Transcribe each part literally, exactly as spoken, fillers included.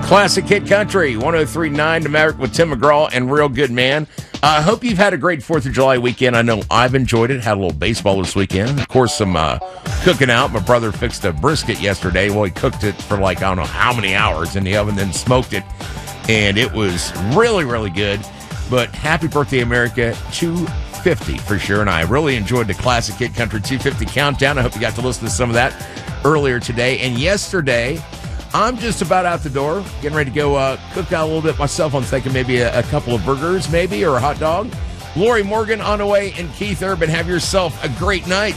Classic Hit Country, one oh three point nine to Maverick with Tim McGraw and Real Good Man. I uh, hope you've had a great fourth of July weekend. I know I've enjoyed it. Had a little baseball this weekend. Of course, some uh, cooking out. My brother fixed a brisket yesterday. Well, he cooked it for like, I don't know how many hours in the oven, then smoked it. And it was really, really good. But happy birthday, America, two fifty for sure. And I really enjoyed the Classic Hit Country two fifty countdown. I hope you got to listen to some of that earlier today. And yesterday, I'm just about out the door, getting ready to go uh, cook out a little bit myself. I'm thinking maybe a, a couple of burgers, maybe, or a hot dog. Lori Morgan on the way, and Keith Urban. Have yourself a great night.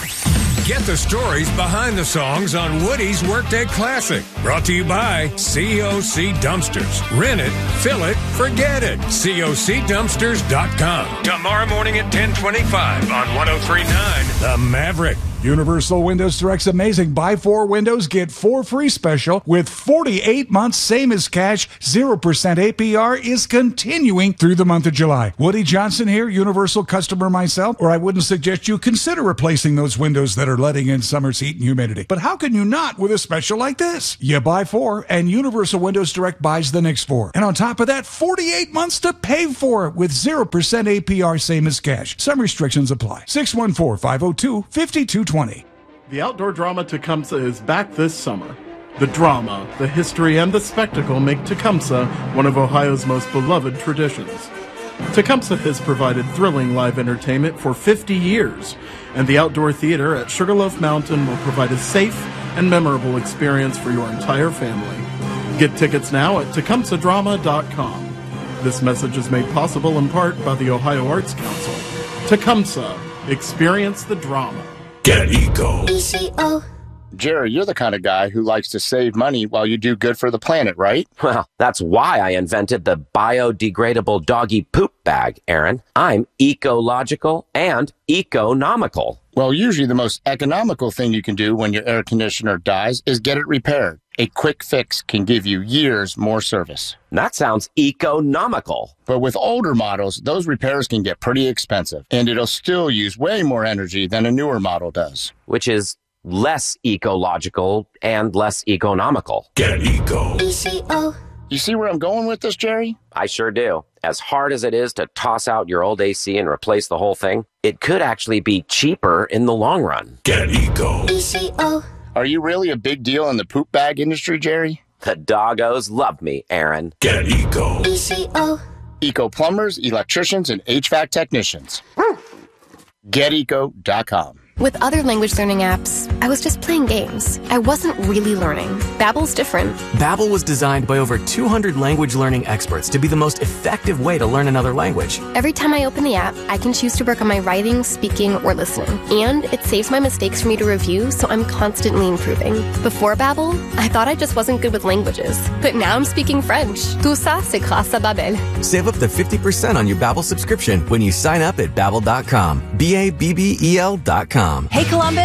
Get the stories behind the songs on Woody's Workday Classic. Brought to you by C O C Dumpsters. Rent it, fill it, forget it. C O C dumpsters dot com. Tomorrow morning at ten twenty-five on one oh three point nine The Maverick. Universal Windows Direct's amazing buy four windows, get four free special with forty-eight months, same as cash, zero percent A P R is continuing through the month of July. Woody Johnson here, Universal customer myself, or I wouldn't suggest you consider replacing those windows that are letting in summer's heat and humidity. But how can you not with a special like this? You buy four, and Universal Windows Direct buys the next four. And on top of that, forty-eight months to pay for it with zero percent A P R, same as cash. Some restrictions apply. six one four, five oh two, five two two zero. The outdoor drama Tecumseh is back this summer. The drama, the history, and the spectacle make Tecumseh one of Ohio's most beloved traditions. Tecumseh has provided thrilling live entertainment for fifty years, and the outdoor theater at Sugarloaf Mountain will provide a safe and memorable experience for your entire family. Get tickets now at tecumseh drama dot com. This message is made possible in part by the Ohio Arts Council. Tecumseh, experience the drama. Get Eco. E C O. Jerry, you're the kind of guy who likes to save money while you do good for the planet, right? Well, that's why I invented the biodegradable doggy poop bag, Aaron. I'm ecological and economical. Well, usually the most economical thing you can do when your air conditioner dies is get it repaired. A quick fix can give you years more service. That sounds economical. But with older models, those repairs can get pretty expensive, and it'll still use way more energy than a newer model does. Which is less ecological and less economical. Get Eco. E C O. You see where I'm going with this, Jerry? I sure do. As hard as it is to toss out your old A C and replace the whole thing, it could actually be cheaper in the long run. Get Eco. E C O. Are you really a big deal in the poop bag industry, Jerry? The doggos love me, Aaron. Get Eco. E C O. Eco plumbers, electricians, and H V A C technicians. get eco dot com. With other language learning apps, I was just playing games. I wasn't really learning. Babbel's different. Babbel was designed by over two hundred language learning experts to be the most effective way to learn another language. Every time I open the app, I can choose to work on my writing, speaking, or listening. And it saves my mistakes for me to review, so I'm constantly improving. Before Babbel, I thought I just wasn't good with languages. But now I'm speaking French. Tout ça, c'est grâce à Babbel. Save up to fifty percent on your Babbel subscription when you sign up at babbel dot com. B A B B E L dot com. Hey, Columbus.